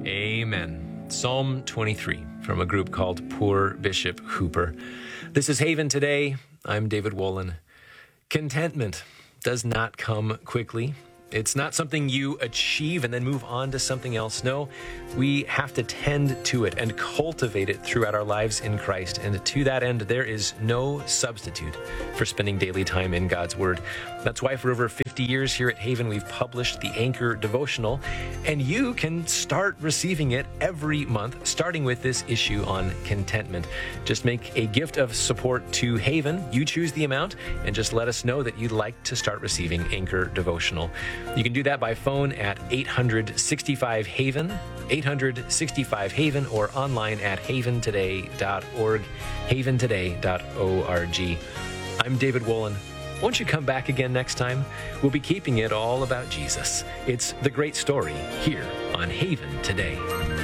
Amen. Psalm 23 from a group called Poor Bishop Hooper. This is Haven Today. I'm David Wolin. Contentment does not come quickly. It's not something you achieve and then move on to something else. No, we have to tend to it and cultivate it throughout our lives in Christ. And to that end, there is no substitute for spending daily time in God's Word. That's why for over 50 years here at Haven, we've published the Anchor Devotional, and you can start receiving it every month, starting with this issue on contentment. Just make a gift of support to Haven. You choose the amount, and just let us know that you'd like to start receiving Anchor Devotional. You can do that by phone at 865-HAVEN, 865-HAVEN, or online at haventoday.org, haventoday.org. I'm David Wolin. Won't you come back again next time? We'll be keeping it all about Jesus. It's the great story here on Haven Today.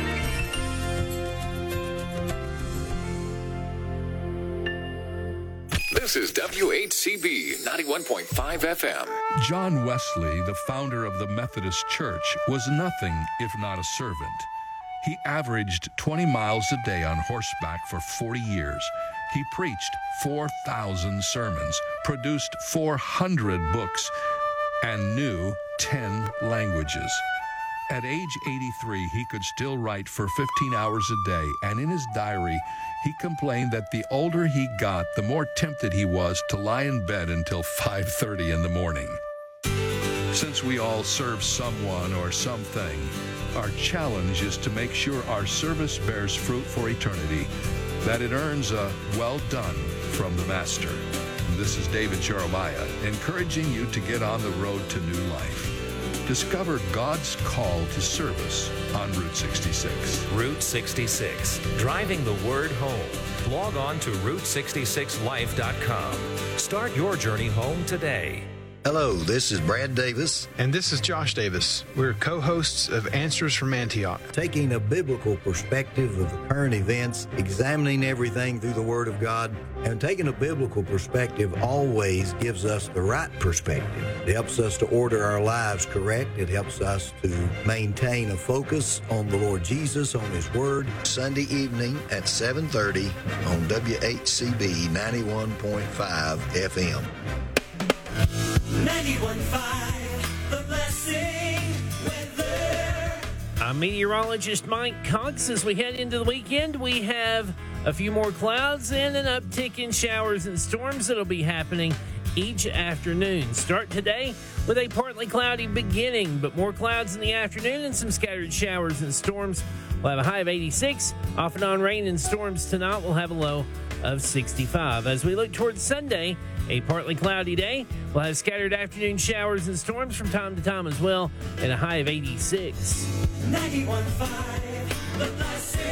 This is WHCB 91.5 FM. John Wesley, the founder of the Methodist Church, was nothing if not a servant. He averaged 20 miles a day on horseback for 40 years. He preached 4,000 sermons, produced 400 books, and knew 10 languages. At age 83, he could still write for 15 hours a day, and in his diary, he complained that the older he got, the more tempted he was to lie in bed until 5:30 in the morning. Since we all serve someone or something, our challenge is to make sure our service bears fruit for eternity, that it earns a well done from the Master. This is David Jeremiah, encouraging you to get on the road to new life. Discover God's call to service on Route 66. Route 66, driving the word home. Log on to Route66Life.com. Start your journey home today. Hello, this is Brad Davis. And this is Josh Davis. We're co-hosts of Answers from Antioch. Taking a biblical perspective of the current events, examining everything through the Word of God, and taking a biblical perspective always gives us the right perspective. It helps us to order our lives correct. It helps us to maintain a focus on the Lord Jesus, on His Word. Sunday evening at 7:30 on WHCB 91.5 FM. 91.5, The Blessing Weather. I'm meteorologist Mike Cox. As we head into the weekend, we have a few more clouds and an uptick in showers and storms that'll be happening each afternoon. Start today with a partly cloudy beginning, but more clouds in the afternoon and some scattered showers and storms. We'll have a high of 86. Off and on rain and storms tonight. We'll have a low of 65. As we look towards Sunday, a partly cloudy day. We'll have scattered afternoon showers and storms from time to time as well, and a high of 86. 91.5, The Blessing.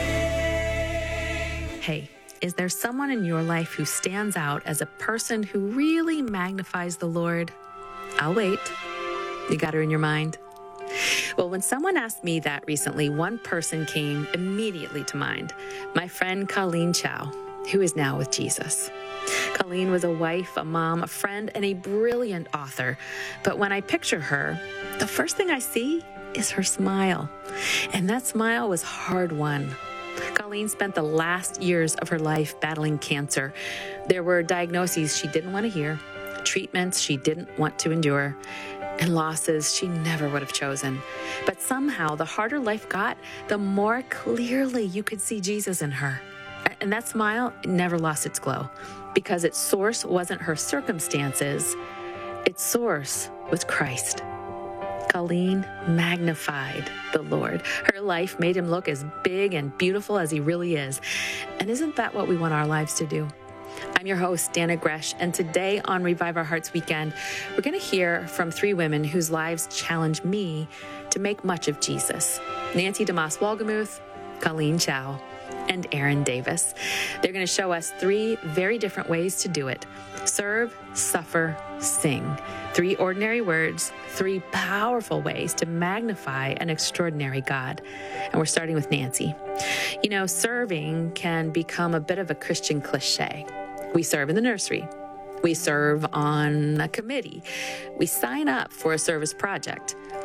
Hey, is there someone in your life who stands out as a person who really magnifies the Lord? I'll wait. You got her in your mind? Well, when someone asked me that recently, one person came immediately to mind. My friend Colleen Chow, who is now with Jesus. Colleen was a wife, a mom, a friend, and a brilliant author. But when I picture her, the first thing I see is her smile. And that smile was hard-won. Colleen spent the last years of her life battling cancer. There were diagnoses she didn't want to hear, treatments she didn't want to endure, and losses she never would have chosen. But somehow, the harder life got, the more clearly you could see Jesus in her. And that smile never lost its glow, because its source wasn't her circumstances. Its source was Christ. Colleen magnified the Lord. Her life made him look as big and beautiful as he really is. And isn't that what we want our lives to do? I'm your host, Dana Gresh, and today on Revive Our Hearts Weekend, we're going to hear from three women whose lives challenge me to make much of Jesus. Nancy DeMoss-Wolgemuth, Colleen Chow, and Erin Davis. They're going to show us three very different ways to do it. Serve, suffer, sing. Three ordinary words, three powerful ways to magnify an extraordinary God. And we're starting with Nancy. You know, serving can become a bit of a Christian cliche. We serve in the nursery. We serve on a committee. We sign up for a service project.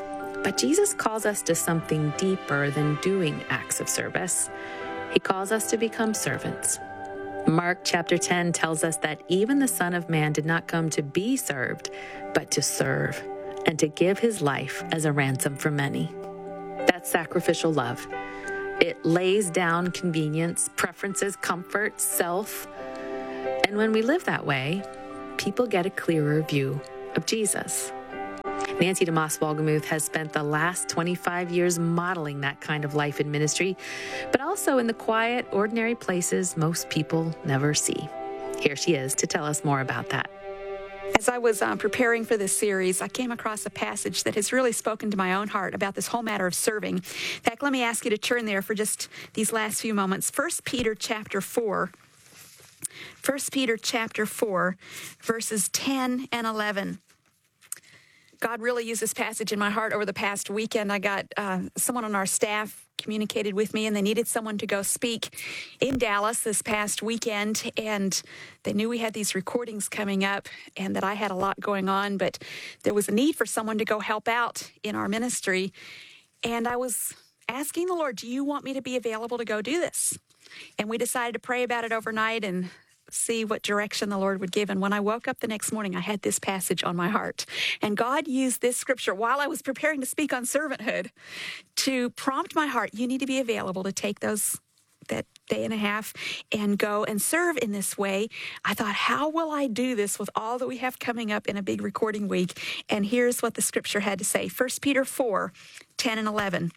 But Jesus calls us to something deeper than doing acts of service. He calls us to become servants. Mark chapter 10 tells us that even the Son of Man did not come to be served, but to serve and to give his life as a ransom for many. That's sacrificial love. It lays down convenience, preferences, comfort, self. And when we live that way, people get a clearer view of Jesus. Nancy DeMoss Wolgemuth has spent the last 25 years modeling that kind of life in ministry, but also in the quiet, ordinary places most people never see. Here she is to tell us more about that. As I was preparing for this series, I came across a passage that has really spoken to my own heart about this whole matter of serving. In fact, let me ask you to turn there for just these last few moments. 1 Peter chapter 4, verses 10 and 11. God really used this passage in my heart over the past weekend. I got someone on our staff communicated with me, and they needed someone to go speak in Dallas this past weekend, and they knew we had these recordings coming up and that I had a lot going on, but there was a need for someone to go help out in our ministry. And I was asking the Lord, do you want me to be available to go do this? And we decided to pray about it overnight and see what direction the Lord would give. And when I woke up the next morning, I had this passage on my heart. And God used this scripture while I was preparing to speak on servanthood to prompt my heart. You need to be available to take that day and a half and go and serve in this way. I thought, how will I do this with all that we have coming up in a big recording week? And here's what the scripture had to say. 1 Peter 4, 10 and 11.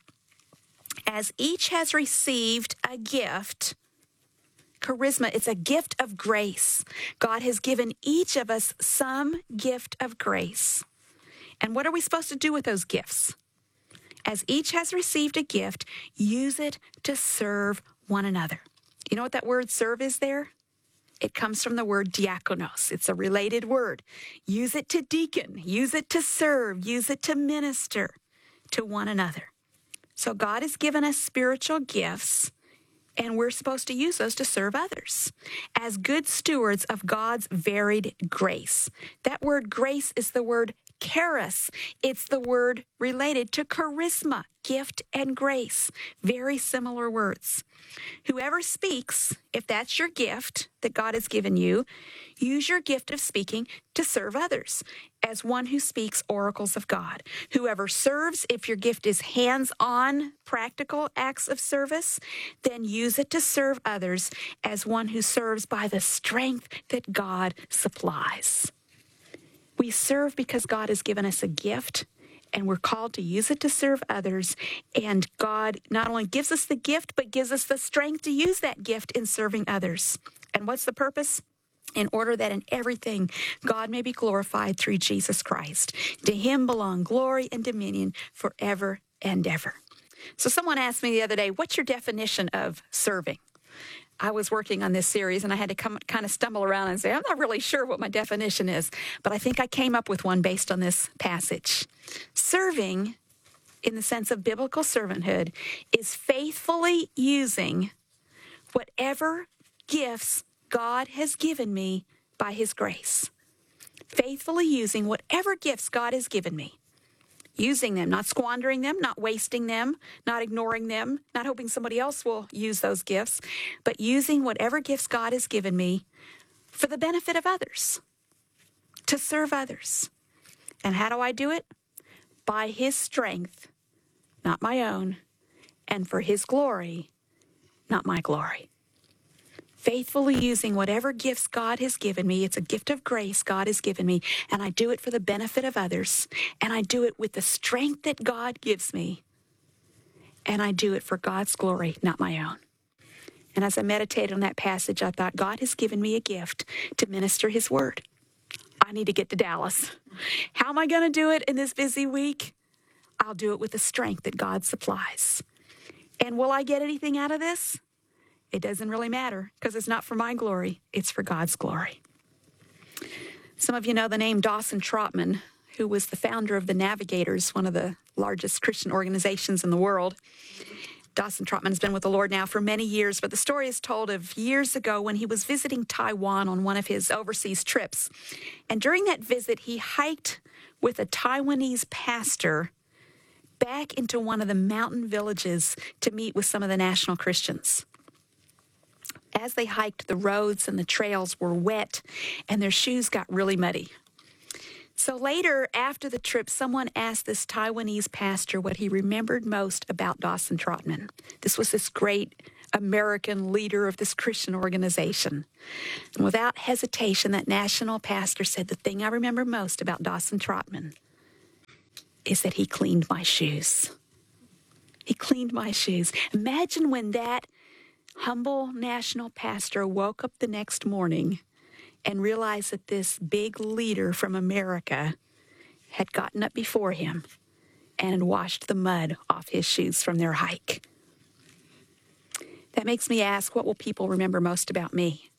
As each has received a gift, charisma, it's a gift of grace. God has given each of us some gift of grace. And what are we supposed to do with those gifts? As each has received a gift, use it to serve one another. You know what that word serve is there? It comes from the word diakonos. It's a related word. Use it to deacon, use it to serve, use it to minister to one another. So God has given us spiritual gifts, and we're supposed to use those to serve others as good stewards of God's varied grace. That word grace is the word charis. It's the word related to charisma, gift and grace. Very similar words. Whoever speaks, if that's your gift that God has given you, use your gift of speaking to serve others as one who speaks oracles of God. Whoever serves, if your gift is hands-on, practical acts of service, then use it to serve others as one who serves by the strength that God supplies. We serve because God has given us a gift, and we're called to use it to serve others. And God not only gives us the gift, but gives us the strength to use that gift in serving others. And what's the purpose? In order that in everything God may be glorified through Jesus Christ. To him belong glory and dominion forever and ever. So someone asked me the other day, what's your definition of serving? I was working on this series, and I had to kind of stumble around and say, I'm not really sure what my definition is, but I think I came up with one based on this passage. Serving, in the sense of biblical servanthood, is faithfully using whatever gifts God has given me by his grace. Faithfully using whatever gifts God has given me. Using them, not squandering them, not wasting them, not ignoring them, not hoping somebody else will use those gifts, but using whatever gifts God has given me for the benefit of others, to serve others. And how do I do it? By his strength, not my own, and for his glory, not my glory. Faithfully using whatever gifts God has given me. It's a gift of grace God has given me, and I do it for the benefit of others, and I do it with the strength that God gives me, and I do it for God's glory, not my own. And as I meditated on that passage, I thought, God has given me a gift to minister his word. I need to get to Dallas. How am I going to do it in this busy week? I'll do it with the strength that God supplies. And will I get anything out of this? It doesn't really matter, because it's not for my glory, it's for God's glory. Some of you know the name Dawson Trotman, who was the founder of the Navigators, one of the largest Christian organizations in the world. Dawson Trotman has been with the Lord now for many years, but the story is told of years ago when he was visiting Taiwan on one of his overseas trips. And during that visit, he hiked with a Taiwanese pastor back into one of the mountain villages to meet with some of the National Christians. As they hiked, the roads and the trails were wet, and their shoes got really muddy. So later, after the trip, someone asked this Taiwanese pastor what he remembered most about Dawson Trotman. This was this great American leader of this Christian organization. And without hesitation, that national pastor said, the thing I remember most about Dawson Trotman is that he cleaned my shoes. He cleaned my shoes. Imagine when that humble national pastor woke up the next morning and realized that this big leader from America had gotten up before him and washed the mud off his shoes from their hike. That makes me ask, what will people remember most about me?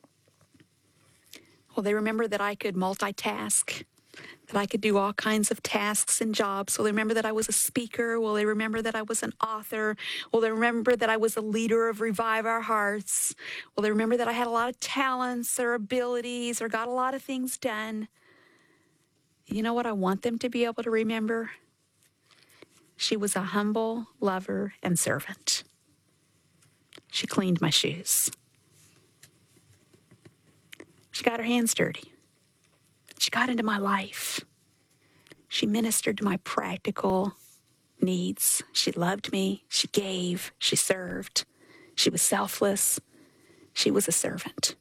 Will they remember that I could multitask, that I could do all kinds of tasks and jobs? Will they remember that I was a speaker? Will they remember that I was an author? Will they remember that I was a leader of Revive Our Hearts? Will they remember that I had a lot of talents or abilities or got a lot of things done? You know what I want them to be able to remember? She was a humble lover and servant. She cleaned my shoes. She got her hands dirty. She got into my life. She ministered to my practical needs. She loved me. She gave. She served. She was selfless. She was a servant.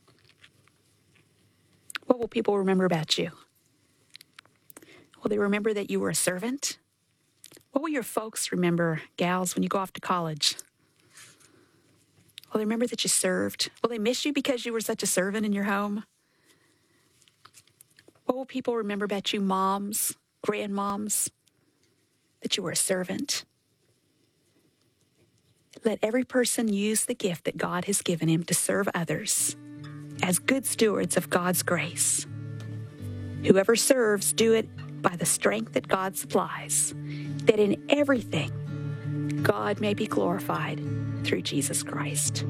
What will people remember about you? Will they remember that you were a servant? What will your folks remember, gals, when you go off to college? Will they remember that you served? Will they miss you because you were such a servant in your home? What will people remember about you, moms, grandmoms, that you were a servant? Let every person use the gift that God has given him to serve others as good stewards of God's grace. Whoever serves, do it by the strength that God supplies, that in everything God may be glorified through Jesus Christ.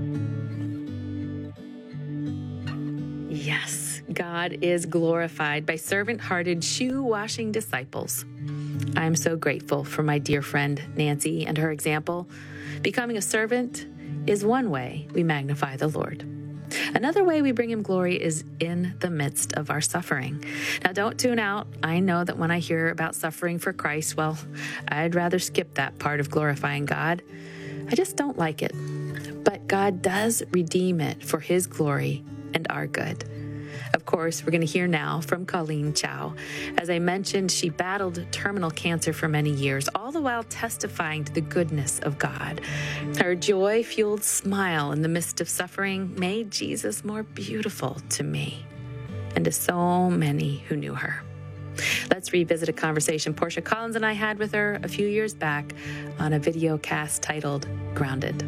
Yes, God is glorified by servant-hearted, shoe-washing disciples. I'm so grateful for my dear friend Nancy and her example. Becoming a servant is one way we magnify the Lord. Another way we bring him glory is in the midst of our suffering. Now, don't tune out. I know that when I hear about suffering for Christ, well, I'd rather skip that part of glorifying God. I just don't like it. But God does redeem it for his glory and our good. Of course, we're going to hear now from Colleen Chow. As I mentioned, she battled terminal cancer for many years, all the while testifying to the goodness of God. Her joy-fueled smile in the midst of suffering made Jesus more beautiful to me and to so many who knew her. Let's revisit a conversation Portia Collins and I had with her a few years back on a video cast titled Grounded.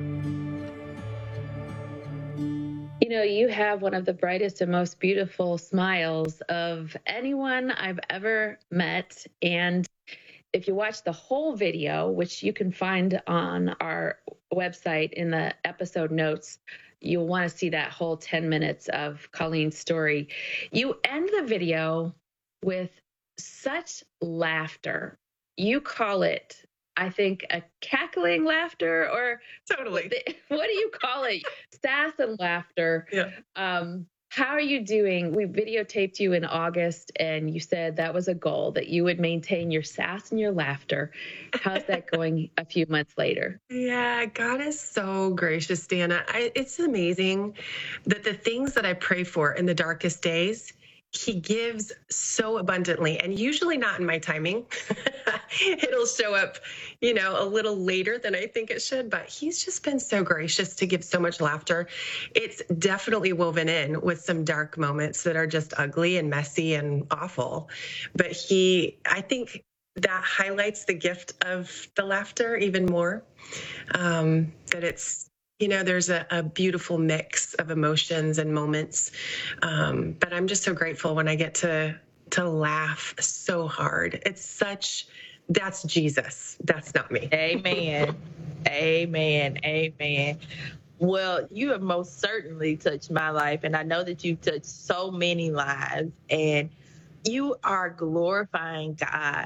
You know, you have one of the brightest and most beautiful smiles of anyone I've ever met. And if you watch the whole video, which you can find on our website in the episode notes, you'll want to see that whole 10 minutes of Colleen's story. You end the video with such laughter. You call it, I think, a cackling laughter, or totally. What do you call it? Sass and laughter. Yeah. How are you doing? We videotaped you in August, and you said that was a goal, that you would maintain your sass and your laughter. How's that going a few months later? Yeah, God is so gracious, Dana. It's amazing that the things that I pray for in the darkest days, he gives so abundantly, and usually not in my timing. It'll show up, a little later than I think it should, but he's just been so gracious to give so much laughter. It's definitely woven in with some dark moments that are just ugly and messy and awful. But I think that highlights the gift of the laughter even more, that it's, there's a beautiful mix of emotions and moments. But I'm just so grateful when I get to laugh so hard. That's Jesus. That's not me. Amen. Amen. Amen. Well, you have most certainly touched my life, and I know that you've touched so many lives, and you are glorifying God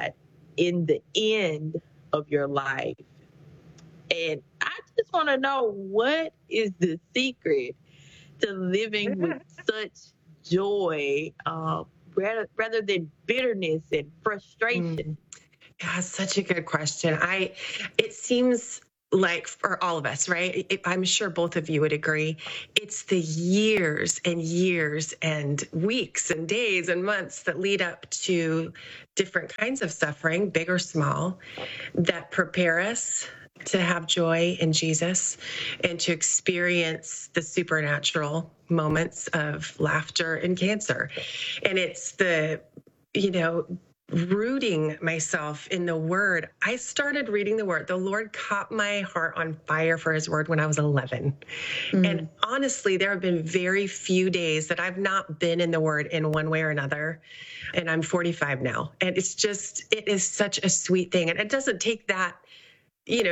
in the end of your life. And I just want to know, what is the secret to living with such joy, rather than bitterness and frustration? Yeah, such a good question. It seems like for all of us, right? I'm sure both of you would agree. It's the years and years and weeks and days and months that lead up to different kinds of suffering, big or small, that prepare us to have joy in Jesus and to experience the supernatural moments of laughter and cancer. And it's the, rooting myself in the word. I started reading the word. The Lord caught my heart on fire for his word when I was 11. And honestly, there have been very few days that I've not been in the word in one way or another. And I'm 45 now. And it is such a sweet thing. And it doesn't take that,